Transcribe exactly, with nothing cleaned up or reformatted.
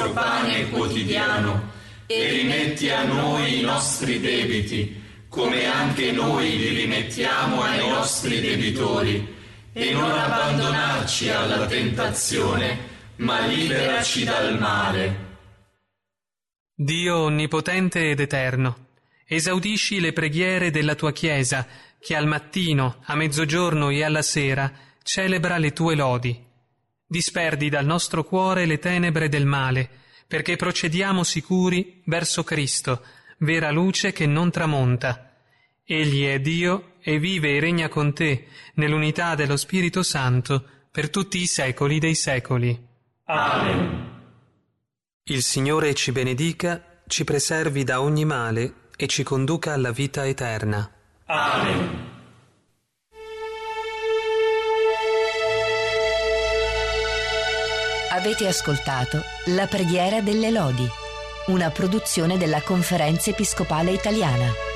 nostro pane quotidiano e rimetti a noi i nostri debiti, come anche noi li rimettiamo ai nostri debitori, e non abbandonarci alla tentazione, ma liberaci dal male. Dio onnipotente ed eterno, esaudisci le preghiere della tua Chiesa, che al mattino, a mezzogiorno e alla sera celebra le tue lodi. Disperdi dal nostro cuore le tenebre del male, perché procediamo sicuri verso Cristo, vera luce che non tramonta. Egli è Dio e vive e regna con te, nell'unità dello Spirito Santo, per tutti i secoli dei secoli. Amen. Il Signore ci benedica, ci preservi da ogni male e ci conduca alla vita eterna. Amen. Avete ascoltato La preghiera delle lodi, una produzione della Conferenza Episcopale Italiana.